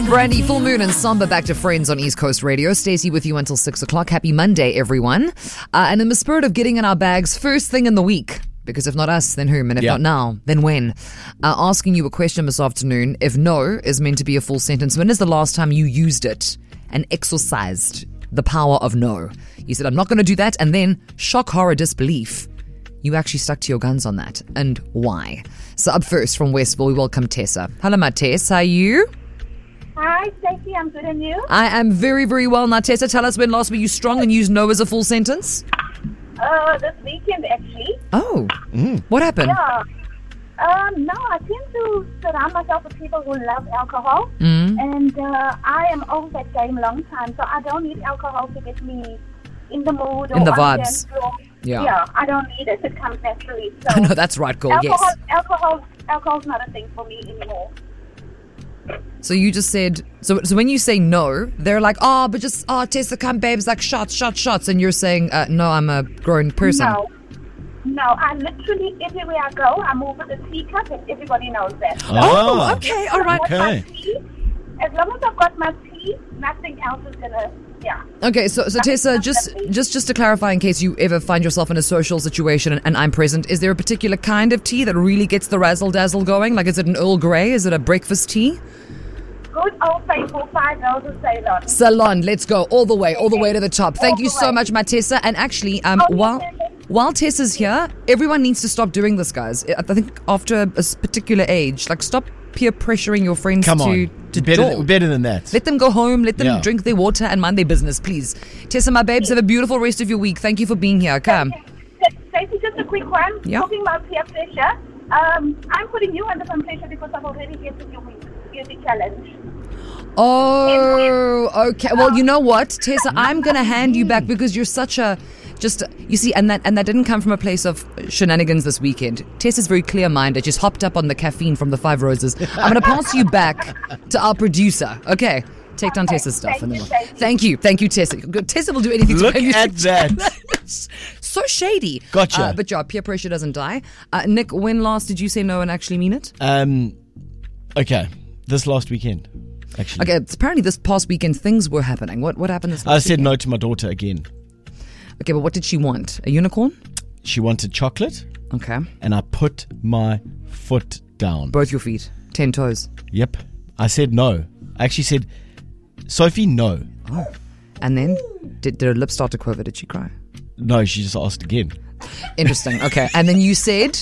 Brandy, Full Moon and Samba back to Friends on East Coast Radio. Stacey with you until 6 o'clock. Happy Monday, everyone. And in the spirit of getting in our bags first thing in the week, because if not us, then whom? And if not now, then when? Asking you a question this afternoon. If no is meant to be a full sentence, when is the last time you used it and exercised the power of no? You said, I'm not going to do that. And then, shock, horror, disbelief, you actually stuck to your guns on that. And why? So up first from Westville, we welcome Tessa. Hello, my Tess. How are you? Hi, Stacey. I'm good, and you? I am very, very well. Now, Tessa, tell us when last were you strong and used no as a full sentence? This weekend, actually. Oh. What happened? Yeah. No, I tend to surround myself with people who love alcohol. And I am over that game a long time, so I don't need alcohol to get me in the mood. In the or on vibes. dance floor. Yeah. Yeah, I don't need it. It comes naturally. So No, that's right, girl. alcohol, Yes. alcohol's not a thing for me anymore. So you just said, so when you say no, they're like, Tessa, come, babes, like shots. And you're saying, no, I'm a grown person. No, I literally, everywhere I go, I move with a teacup, and everybody knows that. Oh, okay, all right. Okay. As long as I've got my tea, nothing else is gonna, Okay, so Tessa, just to clarify, in case you ever find yourself in a social situation and I'm present, is there a particular kind of tea that really gets the razzle-dazzle going? Like, is it an Earl Grey? Is it a breakfast tea? Good old faithful 5 Roses Ceylon. Salon, let's go all the way to the top. Thank you so much, my Tessa. And actually, while Tessa's here, everyone needs to stop doing this, guys. I think after a particular age, like, stop peer pressuring your friends to better than that. Let them go home, let them drink their water and mind their business, please. Tessa, my babes, have a beautiful rest of your week. Thank you for being here. Come. Stacey, just a quick one. Yeah. Talking about peer pressure, I'm putting you under some pressure because I've already entered your beauty challenge. Oh, okay. Well, you know what, Tessa, I'm going to hand you back because you're such a... you see, and that didn't come from a place of shenanigans this weekend. Tessa's very clear-minded. Just hopped up on the caffeine from the 5 Roses. I'm going to pass you back to our producer. Okay. Take down Tessa's stuff. Thank you, Tessa. Tessa will do anything Look to at that. So shady. Gotcha. But yeah, peer pressure doesn't die. Nick, when last did you say no and actually mean it? Okay. This last weekend, actually. Okay, apparently this past weekend things were happening. What happened this last I said weekend? no to my daughter again. Okay, but what did she want? A unicorn? She wanted chocolate, Okay. and I put my foot down. Both your feet. 10 toes. Yep. I said no. I actually said, Sophie, no. Oh. And then, did her lips start to quiver? Did she cry? No, she just asked again. Interesting. Okay. And then you said?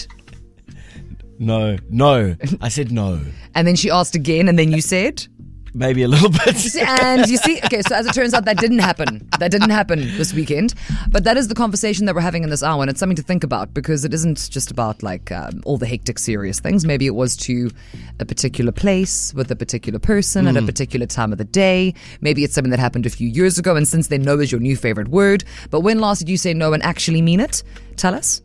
No. I said no. And then she asked again, and then you said? Maybe a little bit. And you see, okay, so as it turns out, that didn't happen. That didn't happen this weekend. But that is the conversation that we're having in this hour, and it's something to think about because it isn't just about like all the hectic, serious things. Maybe it was to a particular place with a particular person at a particular time of the day. Maybe it's something that happened a few years ago, and since then, no is your new favorite word. But when last did you say no and actually mean it? Tell us,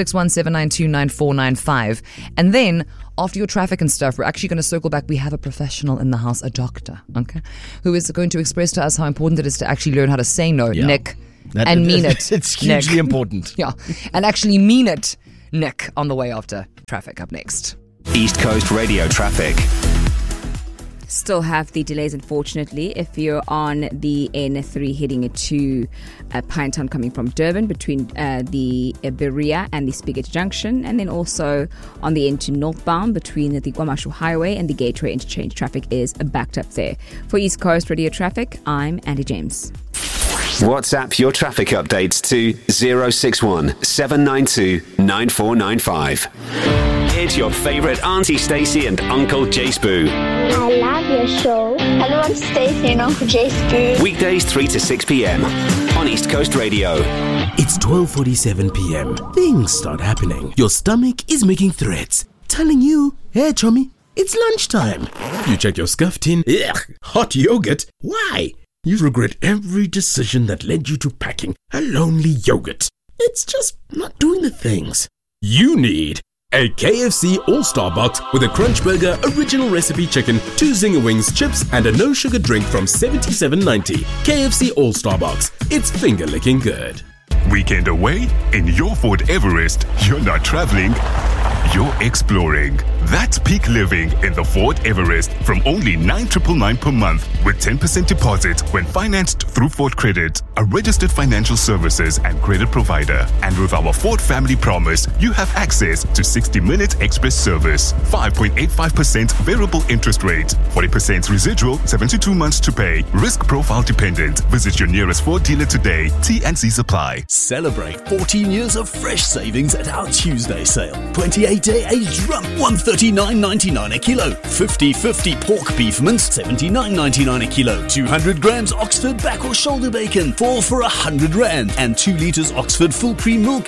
0617929495. And then, after your traffic and stuff, we're actually going to circle back. We have a professional in the house, a doctor, okay, who is going to express to us how important it is to actually learn how to say no, Nick, and mean it. It's hugely important. Yeah, and actually mean it, Nick, on the way after traffic. Up next. East Coast Radio traffic. Still have the delays, unfortunately, if you're on the N3 heading to Pinetown coming from Durban between the Berea and the Spigot Junction, and then also on the N2 northbound between the KwaMashu Highway and the Gateway Interchange. Traffic is backed up there. For East Coast Radio Traffic, I'm Andy James. WhatsApp your traffic updates to 061 792 9495. It's your favourite Auntie Stacey and Uncle Jace Boo. I love your show. Hello, I'm Stacey and Uncle Jace Boo. Weekdays 3 to 6 p.m. on East Coast Radio. It's 12:47 p.m. Things start happening. Your stomach is making threats, telling you, hey, chummy, it's lunchtime. You check your scuff tin. Ugh, hot yogurt. Why? You regret every decision that led you to packing a lonely yogurt. It's just not doing the things. You need a KFC All-Star Box with a Crunch Burger, original recipe chicken, 2 Zinger Wings, chips, and a no-sugar drink from $77.90. KFC All-Star Box. It's finger-licking good. Weekend away? In your Ford Everest, you're not traveling, you're exploring. That's peak living in the Ford Everest from only $9,999 per month with 10% deposit when financed through Ford Credit, a registered financial services and credit provider. And with our Ford Family Promise, you have access to 60-minute express service, 5.85% variable interest rate, 40% residual, 72 months to pay, risk profile dependent. Visit your nearest Ford dealer today. T&Cs apply. Celebrate 14 years of fresh savings at our Tuesday sale. 28-day aged rump, $139.99 a kilo. 50/50 pork beef mince, $79.99 a kilo. 200 grams Oxford back or shoulder bacon, 4 for R100. And 2 liters Oxford full cream milk,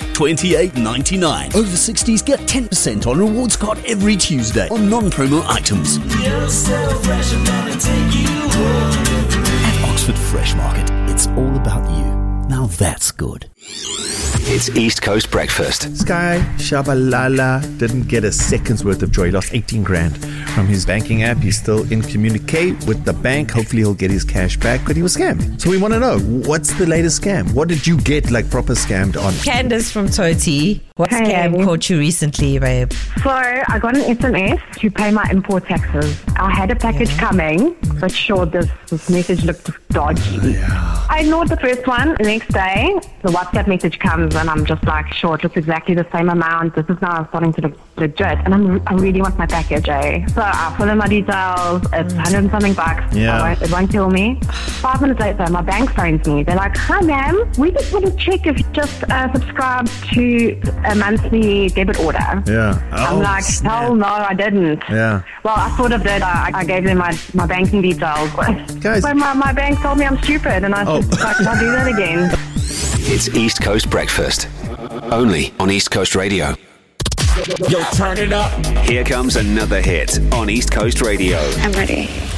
$28.99. Over 60s get 10% on rewards card every Tuesday on non-promo items. You're so fresh, I'm gonna take you home. At Oxford Fresh Market, it's all about you. Now that's good. It's East Coast Breakfast. Sky Shabalala didn't get a second's worth of joy. He lost 18 grand from his banking app. He's still in communique with the bank. Hopefully he'll get his cash back, but he was scammed. So we want to know, what's the latest scam? What did you get like proper scammed on? Candace from Toti. What scam caught you recently, babe? So I got an SMS to pay my import taxes. I had a package coming, but sure, this message looked dodgy. I ignored the first one. The next day, the WhatsApp message comes and I'm just like, sure, it looks exactly the same amount. This is now starting to look legit. And I really want my package, eh? So I fill in my details. It's $100 and something bucks. Yeah. It won't kill me. 5 minutes later, my bank phones me. They're like, hi, ma'am. We just want to check if you just subscribed to a monthly debit order. Yeah. I'm like, hell no, I didn't. Yeah. Well, I sort of did. I gave them my banking details. Guys. But my bank told me I'm stupid, and I said, I can't do that again. It's East Coast Breakfast. Only on East Coast Radio. Yo, turn it up. Here comes another hit on East Coast Radio. I'm ready.